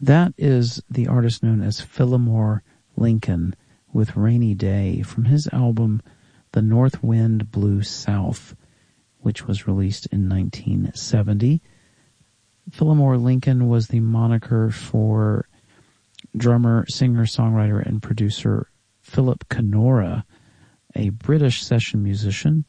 That is the artist known as Fillmore Lincoln with Rainy Day from his album The North Wind Blew South, which was released in 1970. Fillmore Lincoln was the moniker for drummer, singer, songwriter, and producer Philip Canora, a British session musician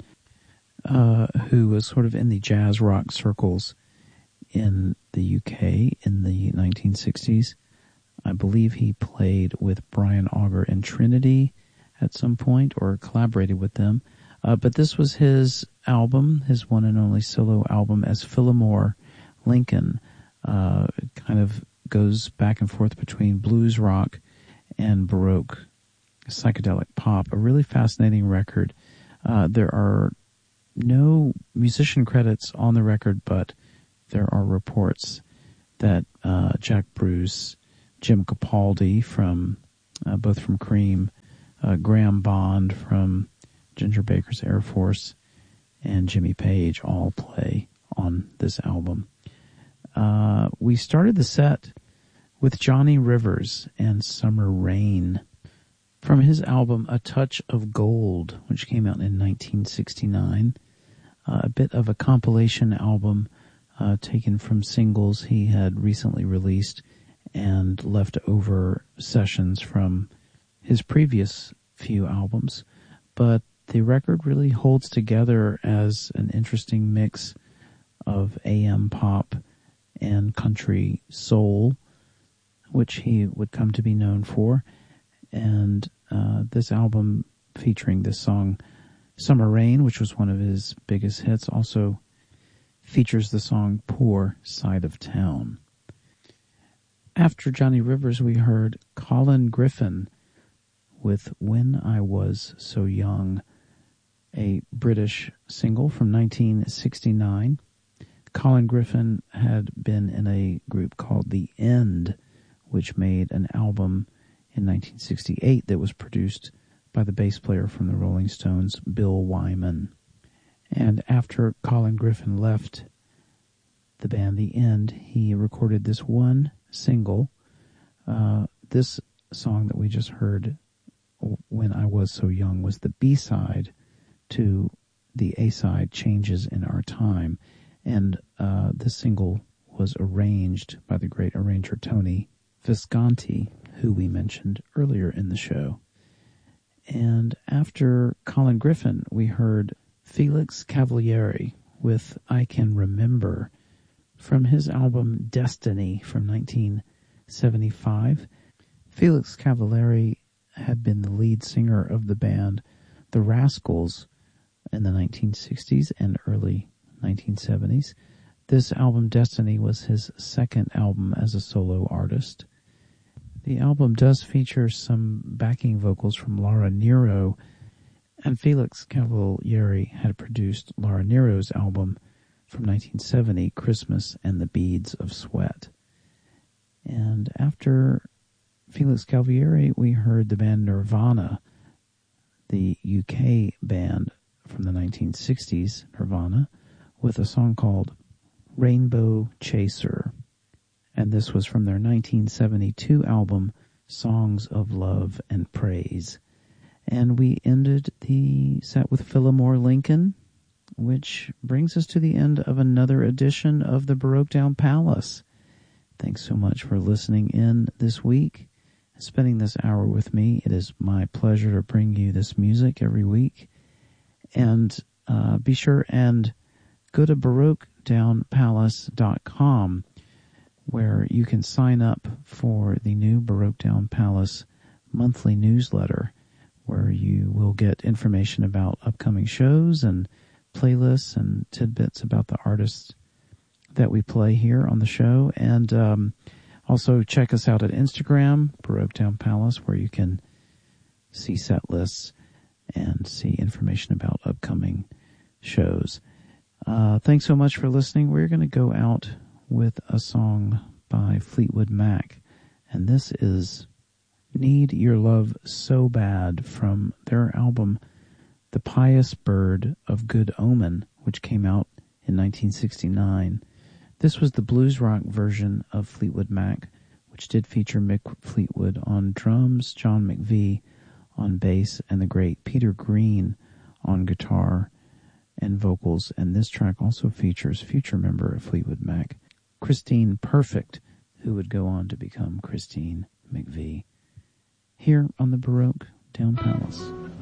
who was sort of in the jazz rock circles in the UK in the 1960s. I believe he played with Brian Auger and Trinity at some point, or collaborated with them. But this was his album, his one and only solo album as Fillmore Lincoln. It kind of goes back and forth between blues rock and Baroque psychedelic pop. A really fascinating record. There are no musician credits on the record, but there are reports that Jack Bruce, Jim Capaldi from both from Cream, Graham Bond from Ginger Baker's Air Force, and Jimmy Page all play on this album. We started the set with Johnny Rivers and Summer Rain from his album A Touch of Gold, which came out in 1969. A bit of a compilation album taken from singles he had recently released and leftover sessions from his previous few albums. But the record really holds together as an interesting mix of AM pop and country soul, which he would come to be known for. And this album featuring this song Summer Rain, which was one of his biggest hits, also features the song Poor Side of Town. After Johnny Rivers, we heard Colin Griffin with When I Was So Young, a British single from 1969. Colin Griffin had been in a group called The End, which made an album in 1968 that was produced by the bass player from the Rolling Stones, Bill Wyman. And after Colin Griffin left the band The End, he recorded this one single. This song that we just heard, When I Was So Young, was the B-side to the A-side, Changes in Our Time. And this single was arranged by the great arranger Tony Visconti, who we mentioned earlier in the show. And after Colin Griffin, we heard Felix Cavaliere with I Can Remember from his album Destiny from 1975. Felix Cavaliere had been the lead singer of the band The Rascals in the 1960s and early 1970s. This album, Destiny, was his second album as a solo artist. The album does feature some backing vocals from Laura Nyro, and Felix Cavaliere had produced Laura Nyro's album from 1970, Christmas and the Beads of Sweat. And after Felix Cavaliere, we heard the band Nirvana, the UK band from the 1960s, Nirvana, with a song called Rainbow Chaser. And this was from their 1972 album, Songs of Love and Praise. And we ended the set with Fillmore Lincoln, which brings us to the end of another edition of the Baroque Down Palace. Thanks so much for listening in this week and spending this hour with me. It is my pleasure to bring you this music every week. And be sure and go to BaroqueDownPalace.com, where you can sign up for the new Baroque Down Palace monthly newsletter, where you will get information about upcoming shows and playlists and tidbits about the artists that we play here on the show. And also check us out at Instagram, Baroque Down Palace, where you can see set lists and see information about upcoming shows. Thanks so much for listening. We're going to go out with a song by Fleetwood Mac, and this is Need Your Love So Bad from their album The Pious Bird of Good Omen, which came out in 1969. This was the blues rock version of Fleetwood Mac, which did feature Mick Fleetwood on drums, John McVie on bass, and the great Peter Green on guitar and vocals. And this track also features future member of Fleetwood Mac, Christine Perfect, who would go on to become Christine McVie. Here on the Baroque Down Palace.